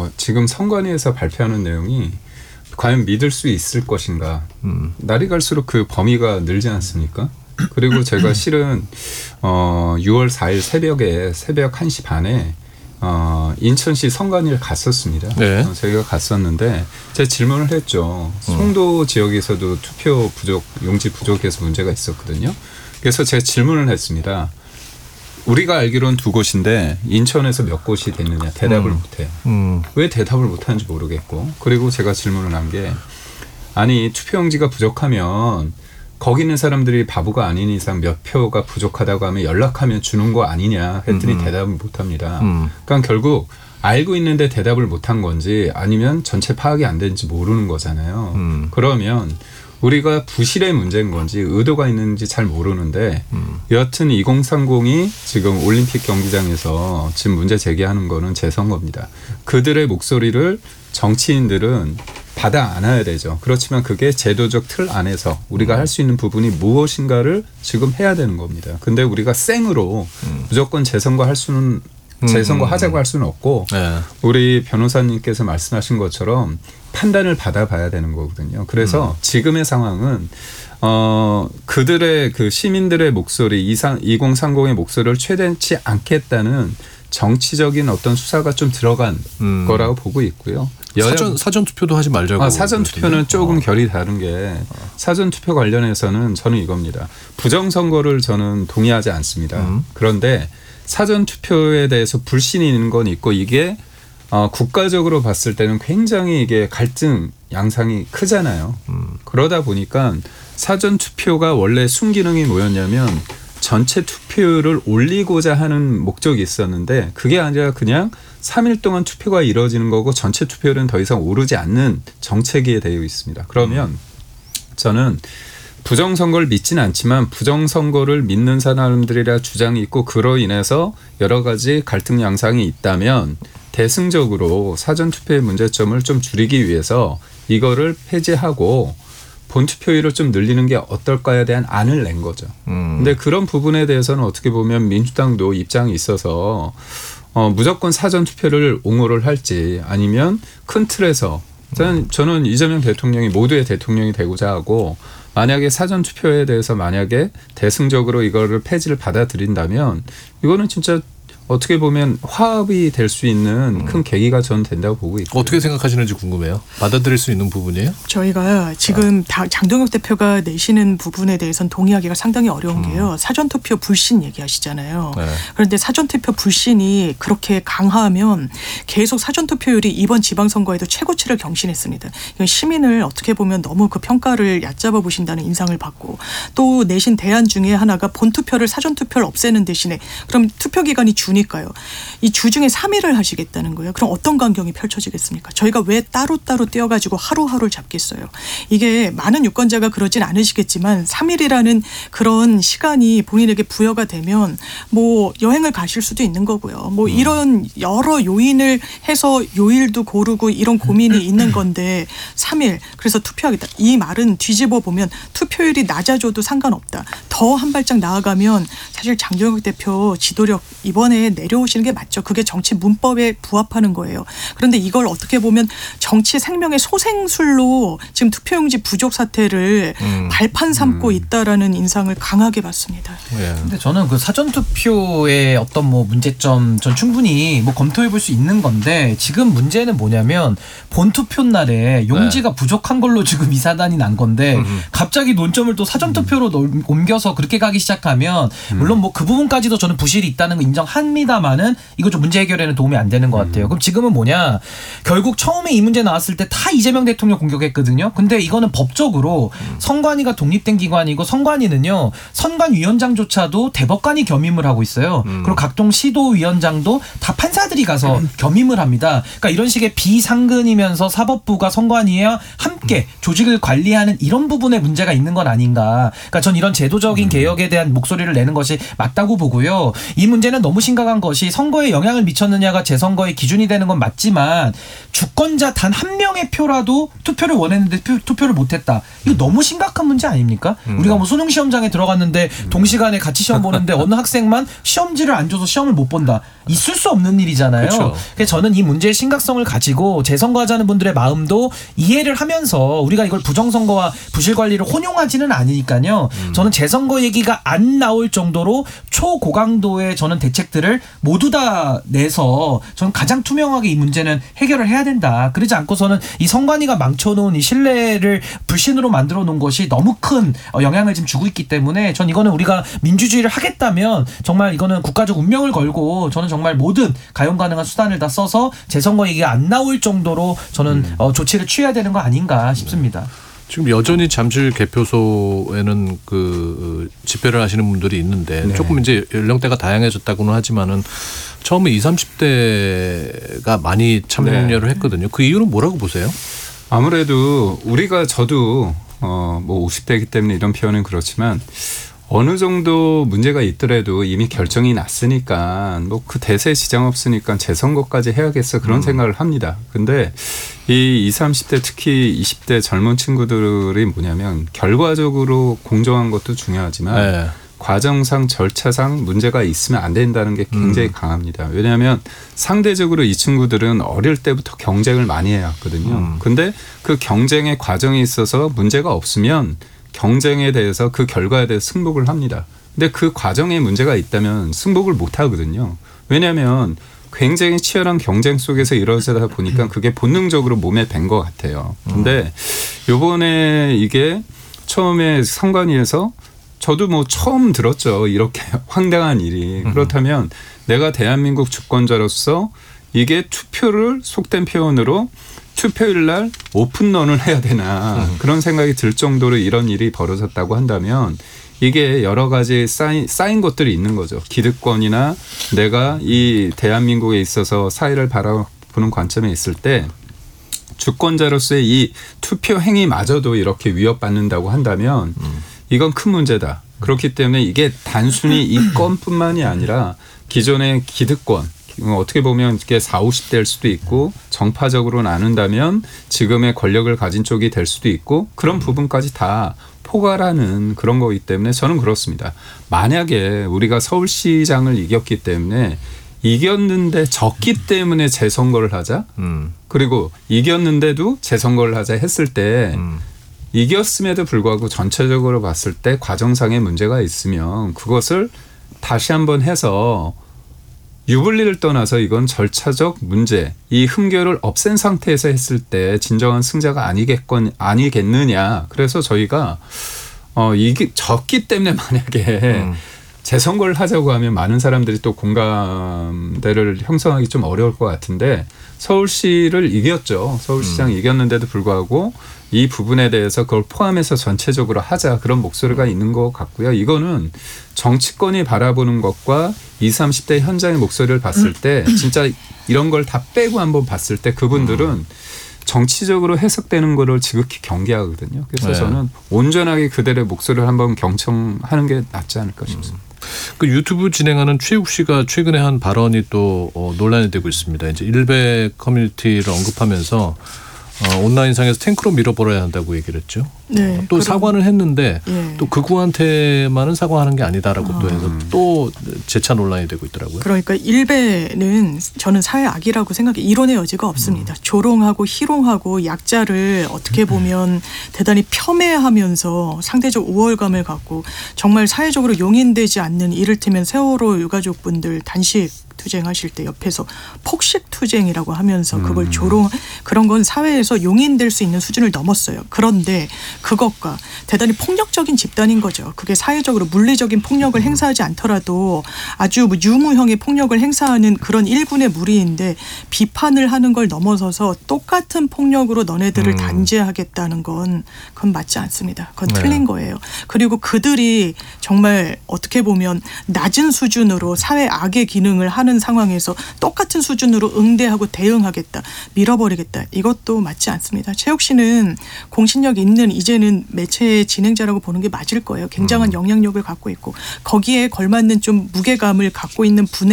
지금 선관위에서 발표하는 내용이 과연 믿을 수 있을 것인가. 날이 갈수록 그 범위가 늘지 않습니까? 그리고 제가 실은 6월 4일 새벽 1시 반에 인천시 선관위를 갔었습니다. 네. 저희가 갔었는데 제가 질문을 했죠. 송도 지역에서도 투표 부족, 용지 부족해서 문제가 있었거든요. 그래서 제가 질문을 했습니다. 우리가 알기로는 2곳인데 인천에서 몇 곳이 됐느냐 대답을 못해요. 왜 대답을 못하는지 모르겠고, 그리고 제가 질문을 한 게, 아니 투표용지가 부족하면 거기 있는 사람들이 바보가 아닌 이상 몇 표가 부족하다고 하면 연락하면 주는 거 아니냐 했더니 대답을 못합니다. 그러니까 결국 알고 있는데 대답을 못한 건지 아니면 전체 파악이 안 되는지 모르는 거잖아요. 그러면 우리가 부실의 문제인 건지 의도가 있는지 잘 모르는데 여하튼 2030이 지금 올림픽 경기장에서 지금 문제 제기하는 거는 재선거입니다. 그들의 목소리를 정치인들은 받아 안아야 되죠. 그렇지만 그게 제도적 틀 안에서 우리가 할 수 있는 부분이 무엇인가를 지금 해야 되는 겁니다. 근데 우리가 생으로 무조건 재선거 하자고 할 수는 없고, 우리 변호사님께서 말씀하신 것처럼 판단을 받아봐야 되는 거거든요. 그래서 지금의 상황은 그들의 그 시민들의 목소리, 2030의 목소리를 최대치 않겠다는 정치적인 어떤 수사가 좀 들어간 거라고 보고 있고요. 사전 투표도 하지 말자고. 사전 투표는 조금 결이 다른 게, 사전 투표 관련해서는 저는 이겁니다. 부정 선거를 저는 동의하지 않습니다. 그런데 사전 투표에 대해서 불신이 있는 건 있고, 이게 국가적으로 봤을 때는 굉장히 이게 갈등 양상이 크잖아요. 그러다 보니까 사전 투표가 원래 순기능이 뭐였냐면 전체 투표율을 올리고자 하는 목적이 있었는데, 그게 아니라 그냥 3일 동안 투표가 이루어지는 거고 전체 투표율은 더 이상 오르지 않는 정책이 되어 있습니다. 그러면 저는 부정선거를 믿지는 않지만 부정선거를 믿는 사람들이라 주장이 있고, 그로 인해서 여러 가지 갈등 양상이 있다면 대승적으로 사전투표의 문제점을 좀 줄이기 위해서 이거를 폐지하고 본투표율을 좀 늘리는 게 어떨까에 대한 안을 낸 거죠. 근데 그런 부분에 대해서는 어떻게 보면 민주당도 입장이 있어서 무조건 사전투표를 옹호를 할지, 아니면 큰 틀에서 저는 이재명 대통령이 모두의 대통령이 되고자 하고, 만약에 사전투표에 대해서 만약에 대승적으로 이거를 폐지를 받아들인다면 이거는 진짜 어떻게 보면 화합이 될 수 있는 큰 계기가 저는 된다고 보고 있고요. 어떻게 생각하시는지 궁금해요. 받아들일 수 있는 부분이에요? 저희가 지금 장동혁 대표가 내시는 부분에 대해서는 동의하기가 상당히 어려운 게요. 사전투표 불신 얘기하시잖아요. 네. 그런데 사전투표 불신이 그렇게 강하면 계속 사전투표율이 이번 지방선거에도 최고치를 경신했습니다. 이건 시민을 어떻게 보면 너무 그 평가를 얕잡아 보신다는 인상을 받고, 또 내신 대안 중에 하나가 본투표를 사전투표를 없애는 대신에 그럼 투표기간이 주니까요. 이 주 중에 3일을 하시겠다는 거예요. 그럼 어떤 광경이 펼쳐지겠습니까? 저희가 왜 따로따로 떼어가지고 하루하루를 잡겠어요. 이게 많은 유권자가 그러진 않으시겠지만 3일이라는 그런 시간이 본인에게 부여가 되면 뭐 여행을 가실 수도 있는 거고요. 뭐 이런 여러 요인을 해서 요일도 고르고 이런 고민이 있는 건데 3일 그래서 투표하겠다. 이 말은 뒤집어 보면 투표율이 낮아져도 상관없다. 더 한 발짝 나아가면 사실 장동혁 대표 지도력 이번에 내려오시는 게 맞죠. 그게 정치 문법에 부합하는 거예요. 그런데 이걸 어떻게 보면 정치 생명의 소생술로 지금 투표용지 부족 사태를 발판 삼고 있다라는 인상을 강하게 받습니다. 근데 저는 그 사전 투표의 어떤 뭐 문제점 전 충분히 뭐 검토해 볼 수 있는 건데, 지금 문제는 뭐냐면 본 투표 날에 용지가 부족한 걸로 지금 이 사단이 난 건데 갑자기 논점을 또 사전 투표로 옮겨서 그렇게 가기 시작하면 물론 뭐 그 부분까지도 저는 부실이 있다는 거 인정합니다만은 이거 좀 문제 해결에는 도움이 안 되는 것 같아요. 그럼 지금은 뭐냐, 결국 처음에 이 문제 나왔을 때 다 이재명 대통령 공격했거든요. 근데 이거는 법적으로 선관위가 독립된 기관이고, 선관위는요 선관위원장조차도 대법관이 겸임을 하고 있어요. 그리고 각종 시도위원장도 다 판사들이 가서 겸임을 합니다. 그러니까 이런 식의 비상근이면서 사법부가 선관위와 함께 조직을 관리하는 이런 부분에 문제가 있는 건 아닌가. 그러니까 전 이런 제도적인 개혁에 대한 목소리를 내는 것이 맞다고 보고요. 이 문제는 너무 심각하고 생각한 것이 선거에 영향을 미쳤느냐가 재선거의 기준이 되는 건 맞지만 주권자 단 한 명의 표라도 투표를 원했는데 투표를 못했다. 이거 너무 심각한 문제 아닙니까? 우리가 뭐 수능 시험장에 들어갔는데 동시간에 같이 시험 보는데 어느 학생만 시험지를 안 줘서 시험을 못 본다. 있을 수 없는 일이잖아요. 그렇죠. 그래서 저는 이 문제의 심각성을 가지고 재선거하자는 분들의 마음도 이해를 하면서 우리가 이걸 부정선거와 부실관리를 혼용하지는 않으니까요. 저는 재선거 얘기가 안 나올 정도로 초고강도의 저는 대책들을 모두 다 내서 저는 가장 투명하게 이 문제는 해결을 해야 된다. 그러지 않고서는 이 선관위가 망쳐놓은 이 신뢰를 불신으로 만들어 놓은 것이 너무 큰 영향을 지금 주고 있기 때문에 전 이거는 우리가 민주주의를 하겠다면 정말 이거는 국가적 운명을 걸고 저는 정말 모든 가용 가능한 수단을 다 써서 재선거 얘기가 안 나올 정도로 저는 조치를 취해야 되는 거 아닌가 싶습니다. 지금 여전히 잠실 개표소에는 그 집회를 하시는 분들이 있는데 조금 이제 연령대가 다양해졌다고는 하지만은 처음에 20, 30대가 많이 참여를 했거든요. 그 이유는 뭐라고 보세요? 아무래도 저도 뭐 50대이기 때문에 이런 표현은 그렇지만 어느 정도 문제가 있더라도 이미 결정이 났으니까 뭐 그 대세에 지장 없으니까 재선거까지 해야겠어 그런 생각을 합니다. 근데 이 20, 30대 특히 20대 젊은 친구들이 뭐냐면 결과적으로 공정한 것도 중요하지만 과정상 절차상 문제가 있으면 안 된다는 게 굉장히 강합니다. 왜냐하면 상대적으로 이 친구들은 어릴 때부터 경쟁을 많이 해왔거든요. 근데 그 경쟁의 과정에 있어서 문제가 없으면 경쟁에 대해서 그 결과에 대해서 승복을 합니다. 근데 그 과정에 문제가 있다면 승복을 못 하거든요. 왜냐하면 굉장히 치열한 경쟁 속에서 이루어지다 보니까 그게 본능적으로 몸에 밴 것 같아요. 근데 요번에 이게 처음에 선관위에서 저도 뭐 처음 들었죠. 이렇게 황당한 일이. 그렇다면 내가 대한민국 주권자로서 이게 투표를 속된 표현으로 투표일 날 오픈런을 해야 되나 그런 생각이 들 정도로 이런 일이 벌어졌다고 한다면 이게 여러 가지 쌓인 것들이 있는 거죠. 기득권이나 내가 이 대한민국에 있어서 사회를 바라보는 관점에 있을 때 주권자로서의 이 투표 행위마저도 이렇게 위협받는다고 한다면 이건 큰 문제다. 그렇기 때문에 이게 단순히 이 건뿐만이 아니라 기존의 기득권 어떻게 보면 이게 40, 50대일 수도 있고 정파적으로 나눈다면 지금의 권력을 가진 쪽이 될 수도 있고 그런 부분까지 다 포괄하는 그런 거기 때문에 저는 그렇습니다. 만약에 우리가 서울시장을 이겼기 때문에 이겼는데 졌기 때문에 재선거를 하자 그리고 이겼는데도 재선거를 하자 했을 때 이겼음에도 불구하고 전체적으로 봤을 때 과정상의 문제가 있으면 그것을 다시 한번 해서 유불리를 떠나서 이건 절차적 문제, 이 흠결을 없앤 상태에서 했을 때 진정한 승자가 아니겠느냐. 그래서 저희가 이게 졌기 때문에 만약에 재선거를 하자고 하면 많은 사람들이 또 공감대를 형성하기 좀 어려울 것 같은데 서울시를 이겼죠. 서울시장 이겼는데도 불구하고 이 부분에 대해서 그걸 포함해서 전체적으로 하자 그런 목소리가 있는 것 같고요. 이거는 정치권이 바라보는 것과 20, 30대 현장의 목소리를 봤을 때 진짜 이런 걸 다 빼고 한번 봤을 때 그분들은 정치적으로 해석되는 거를 지극히 경계하거든요. 그래서 저는 온전하게 그들의 목소리를 한번 경청하는 게 낫지 않을까 싶습니다. 그 유튜브 진행하는 최욱 씨가 최근에 한 발언이 또 논란이 되고 있습니다. 이제 일베 커뮤니티를 언급하면서 온라인상에서 탱크로 밀어버려야 한다고 얘기를 했죠. 네, 또 사과는 했는데 예. 또 극우한테만은 사과하는 게 아니다라고 또 해서 또 재차 논란이 되고 있더라고요. 그러니까 일베는 저는 사회 악이라고 생각해 이론의 여지가 없습니다. 조롱하고 희롱하고 약자를 어떻게 보면 대단히 폄훼하면서 상대적 우월감을 갖고 정말 사회적으로 용인되지 않는 이를테면 세월호 유가족분들 단식 투쟁하실 때 옆에서 폭식 투쟁이라고 하면서 그걸 조롱 그런 건 사회에서 용인될 수 있는 수준을 넘었어요. 그런데 그것과 대단히 폭력적인 집단인 거죠. 그게 사회적으로 물리적인 폭력을 행사하지 않더라도 아주 유무형의 폭력을 행사하는 그런 일군의 무리인데 비판을 하는 걸 넘어서서 똑같은 폭력으로 너네들을 단죄하겠다는 건 그건 맞지 않습니다. 그건 틀린 거예요. 그리고 그들이 정말 어떻게 보면 낮은 수준으로 사회 악의 기능을 하는 상황에서 똑같은 수준으로 응대하고 대응하겠다, 밀어버리겠다. 이것도 맞지 않습니다. 최욱 씨는 공신력 있는 이제는 매체의 진행자라고 보는 게 맞을 거예요. 굉장한 영향력을 갖고 있고 거기에 걸맞는 좀 무게감을 갖고 있는 분의